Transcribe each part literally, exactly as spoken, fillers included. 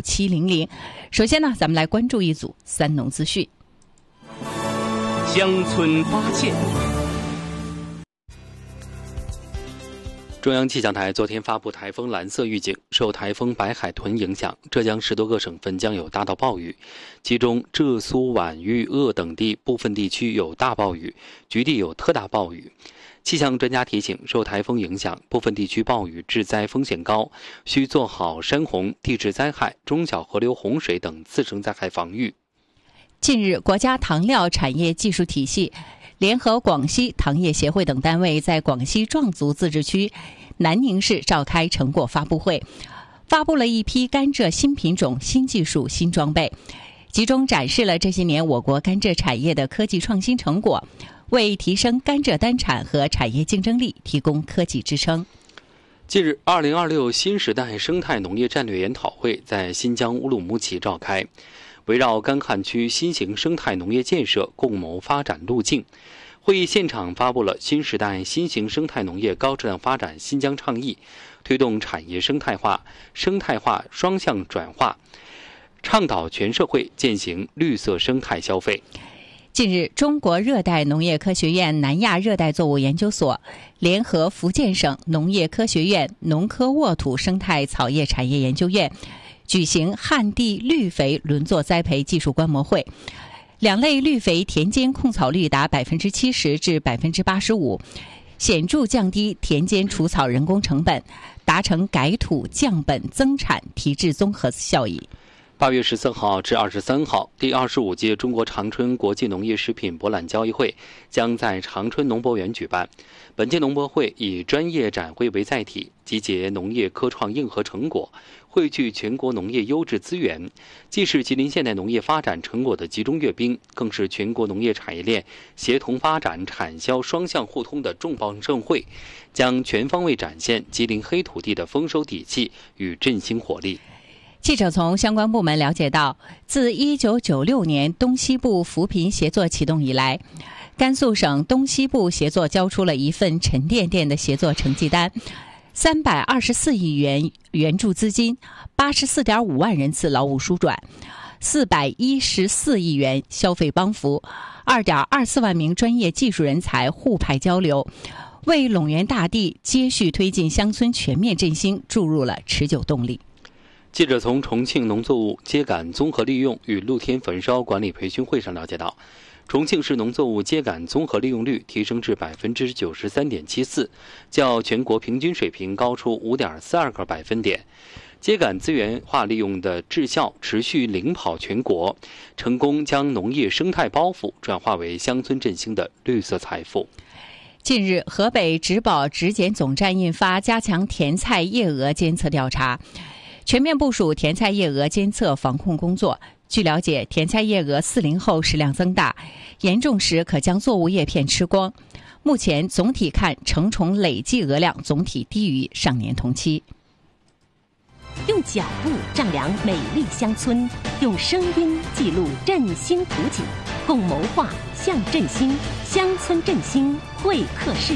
七零零。首先呢，咱们来关注一组三农资讯。 乡村发现。中央气象台昨天发布台风蓝色预警，受台风白海豚影响，浙江十多个省份将有大到暴雨，其中浙苏皖豫鄂等地部分地区有大暴雨，局地有特大暴雨。气象专家提醒，受台风影响，部分地区暴雨致灾风险高，需做好山洪、地质灾害、中小河流洪水等次生灾害防御。 近日，国家糖料产业技术体系联合广西糖业协会等单位在广西壮族自治区南宁市召开成果发布会，发布了一批甘蔗新品种、新技术、新装备，集中展示了这些年我国甘蔗产业的科技创新成果，为提升甘蔗单产和产业竞争力提供科技支撑。 近日，二零二六新时代生态农业战略研讨会在新疆乌鲁木齐召开，围绕干旱区新型生态农业建设共谋发展路径。会议现场发布了新时代新型生态农业高质量发展新疆倡议，推动产业生态化、生态化双向转化，倡导全社会践行绿色生态消费。 近日，中国热带农业科学院南亚热带作物研究所联合福建省农业科学院农科沃土生态草业产业研究院举行旱地绿肥轮作栽培技术观摩会，两类绿肥田间控草率达百分之七十至百分之八十五，显著降低田间除草人工成本，达成改土降本增产提质综合效益。 八月十四号至二十三号，第二十五届中国长春国际农业食品博览交易会将在长春农博园举办。本届农博会以专业展会为载体，集结农业科创硬核成果，汇聚全国农业优质资源，既是吉林现代农业发展成果的集中阅兵，更是全国农业产业链协同发展、产销双向互通的重磅盛会，将全方位展现吉林黑土地的丰收底气与振兴活力。 记者从相关部门了解到，自一九九六年东西部扶贫协作启动以来，甘肃省东西部协作交出了一份沉甸甸的协作成绩单，三百二十四亿元援助资金，八十四点五万人次劳务疏转，四百一十四亿元消费帮扶，二点二四万名专业技术人才互派交流，为陇源大地接续推进乡村全面振兴注入了持久动力。 记者从重庆农作物秸秆综合利用与露天焚烧管理培训会上了解到，重庆市农作物秸秆综合利用率提升至百分之九十三点七四，较全国平均水平高出五点四二个百分点。秸秆资源化利用的质效持续领跑全国，成功将农业生态包袱转化为乡村振兴的绿色财富。 近日，河北植保质检总站印发加强甜菜叶蛾监测调查，全面部署甜菜叶蛾监测防控工作。据了解，甜菜叶蛾四零后食量增大，严重时可将作物叶片吃光。目前总体看，成虫累计蛾量总体低于上年同期。 用脚步丈量美丽乡村，用声音记录振兴图景，共谋划向振兴乡村振兴会客室。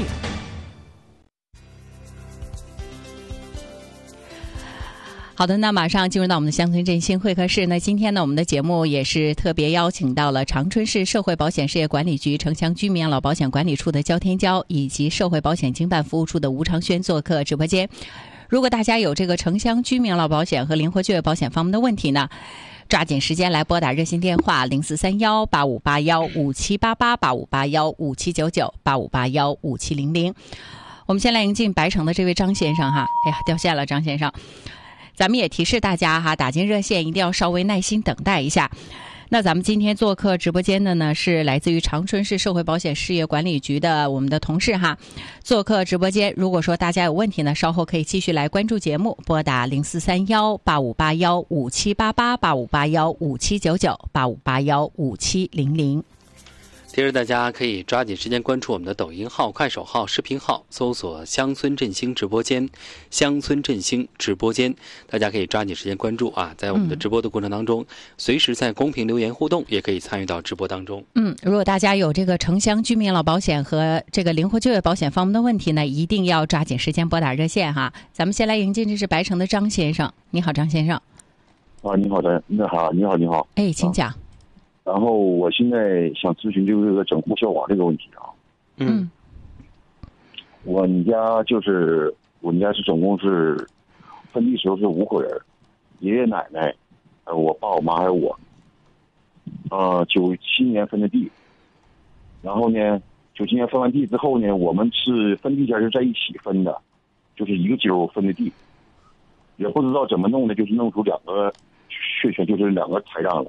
好的，那马上进入到我们的乡村振兴会客室。那今天呢，我们的节目也是特别邀请到了长春市社会保险事业管理局城乡居民养老保险管理处的焦天娇，以及社会保险经办服务处的吴长轩做客直播间。如果大家有这个城乡居民养老保险和灵活就业保险方面的问题呢，抓紧时间来拨打热线电话零四三幺八五八幺五七八八八五八幺五七九九八五八幺五七零零。我们先来迎进白城的这位张先生哈，哎呀，掉线了，张先生。咱们也提示大家哈，打进热线一定要稍微耐心等待一下。那咱们今天做客直播间的呢，是来自于长春市社会保险事业管理局的我们的同事哈，做客直播间。如果说大家有问题呢，稍后可以继续来关注节目，拨打零四三幺八五八幺五七八八八五八幺五七九九八五八幺五七零零。 提示大家可以抓紧时间关注我们的抖音号、快手号、视频号，搜索乡村振兴直播间，乡村振兴直播间，大家可以抓紧时间关注啊，在我们的直播的过程当中、嗯、随时在公屏留言互动，也可以参与到直播当中。 嗯，如果大家有这个城乡居民养老保险和这个灵活就业保险方面的问题呢，一定要抓紧时间拨打热线哈。咱们先来迎接这是白城的张先生。你好，张先生。 啊，你好的，那好，你好，你好。 哎，请讲。 啊、然后我现在想咨询就是这个整户消亡这个问题啊。 嗯。 我们家就是我们家是总共是分地时候是五口人，爷爷奶奶，呃，我爸我妈还有我。呃，九七年分的地，然后呢，九七年分完地之后呢，我们是分地前是在一起分的，就是一个揪分的地，也不知道怎么弄的，就是弄出两个确权，就是两个台账了。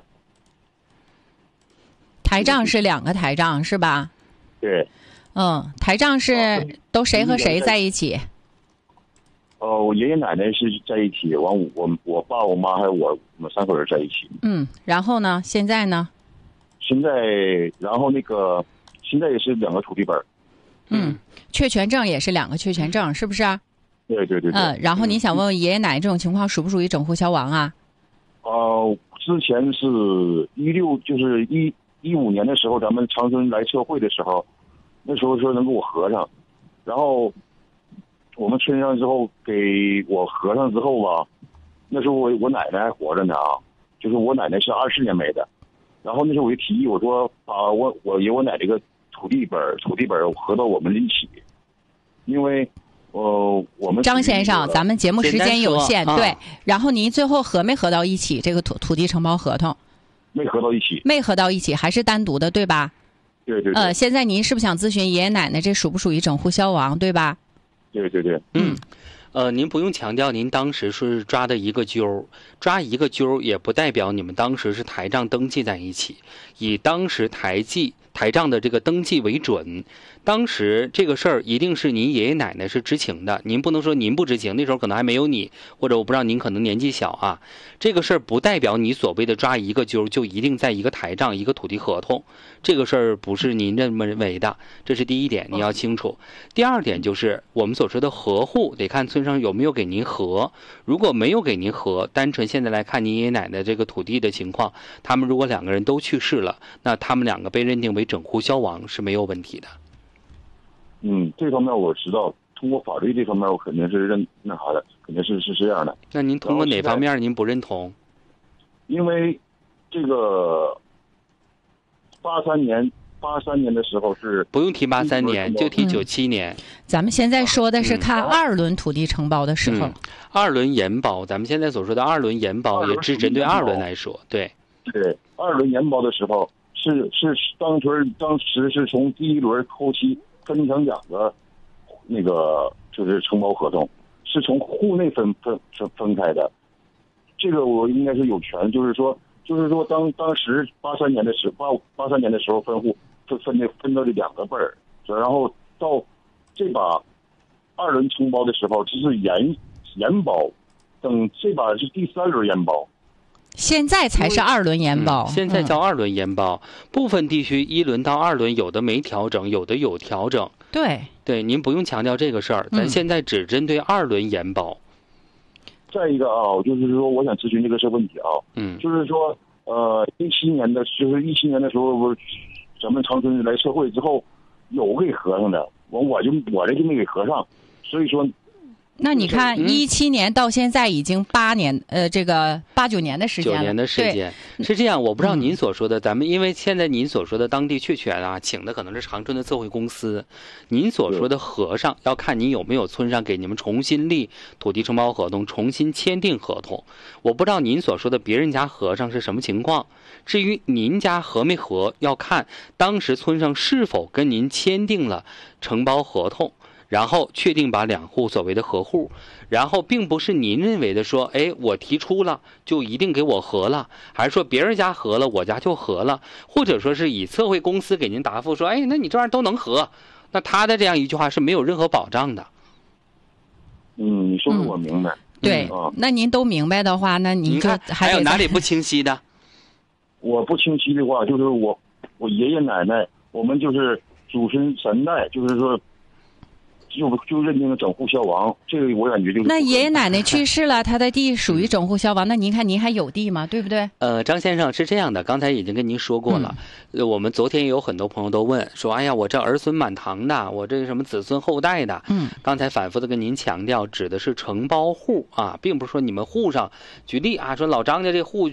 台账是两个台账是吧？ 对。 嗯，台账是都谁和谁在一起？ 呃，我爷爷奶奶是在一起，完我我我爸我妈还有我，我们三口人在一起。 嗯，然后呢？现在呢？ 现在，然后那个现在也是两个土地本。 嗯，确权证也是两个确权证，是不是？ 对对对对。 嗯，然后你想问问爷爷奶奶这种情况属不属于整户消亡啊？ 呃，之前是一六，就是一一五年的时候，咱们长春来测绘的时候，那时候说能给我合上，然后我们村上之后给我合上之后吧，那时候我我奶奶还活着呢啊，就是我奶奶是二四年没的，然后那时候我就提议我说把我我爷我奶这个土地本土地本合到我们一起，因为呃我们张先生，咱们节目时间有限，对， 啊、 然后您最后合没合到一起这个土土地承包合同？ 没合到一起， 没合到一起，还是单独的，对吧？ 对对对。 呃，现在您是不是想咨询爷爷奶奶这属不属于整户消亡，对吧？ 对对对。 嗯，呃，您不用强调您当时是抓的一个揪，抓一个揪也不代表你们当时是台账登记在一起，以当时台记台账的这个登记为准。当时这个事儿一定是您爷爷奶奶是知情的，您不能说您不知情，那时候可能还没有你，或者我不知道您可能年纪小啊。这个事儿不代表你所谓的抓一个揪就一定在一个台账一个土地合同，这个事儿不是您认为的，这是第一点你要清楚。第二点就是我们所说的合户得看村上有没有给您合，如果没有给您合，单纯现在来看您爷爷奶奶这个土地的情况，他们如果两个人都去世了，那他们两个被认定为整户消亡是没有问题的。 嗯，这方面我知道，通过法律这方面我肯定是认那啥的，肯定是是这样的。 那您通过哪方面您不认同？ 因为这个八三年八三年的时候是不用提八三年，就提九七年、嗯。 咱们现在说的是看二轮土地承包的时候， 嗯、二轮延保，咱们现在所说的二轮延保也只针对二轮来说，对。 对，二轮延保的时候是是当时当时是从第一轮后期分成两个，那个就是承包合同，是从户内分分分分开的。这个我应该是有权，就是说，就是说当当时八三年的时八八三年的时候分户分分的分到这两个辈儿，然后到这把二轮承包的时候，这是延延保，等这把是第三轮延保。 现在才是二轮延保、 嗯，现在叫二轮延保、嗯。部分地区一轮到二轮有的没调整，有的有调整。 对对，您不用强调这个事儿，咱现在只针对二轮延保。 嗯、再一个啊，就是说我想咨询这个是问题啊， 嗯， 就是说呃，一七年的，就是一七年的时候，不是咱们长春来社会之后有给合上的，我我就我这就没给合上，所以说。 那你看，一七年到现在已经八年，呃，这个八九年的时间了。 九年的时间是这样，我不知道您所说的，嗯、咱们因为现在您所说的当地确权啊，请的可能是长春的测绘公司，您所说的合上要看您有没有村上给你们重新立土地承包合同，重新签订合同。我不知道您所说的别人家合上是什么情况。至于您家合没合，要看当时村上是否跟您签订了承包合同。然后确定把两户所谓的合户，然后并不是您认为的说，哎，我提出了就一定给我合了，还是说别人家合了我家就合了，或者说是以测绘公司给您答复说，哎，那你这玩意儿都能合，那他的这样一句话是没有任何保障的。 嗯，你说的我明白。 嗯、对、嗯，那您都明白的话，那您看还有哪里不清晰的？ 我不清晰的话，就是我我爷爷奶奶，我们就是祖孙三代，就是说。 就就认定了整户消亡，这个我感觉就是那爷爷奶奶去世了，他的地属于整户消亡，那您看您还有地吗？对不对？ 呃，张先生是这样的，刚才已经跟您说过了。嗯、我们昨天也有很多朋友都问说，哎呀，我这儿孙满堂的，我这什么子孙后代的。 嗯， 刚才反复的跟您强调，指的是承包户啊，并不是说你们户上，举例啊，说老张家这户